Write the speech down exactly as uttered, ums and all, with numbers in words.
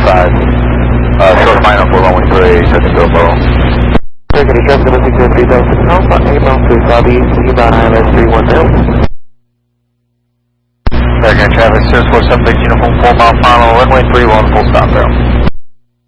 five. Uh, short final for runway three, second to low. Second, traffic on six zero three thousand, Alpha, inbound to Southeast, inbound I L S three one zero. Second, traffic, six four seven, big uniform, four mile final, runway three one, full stop there.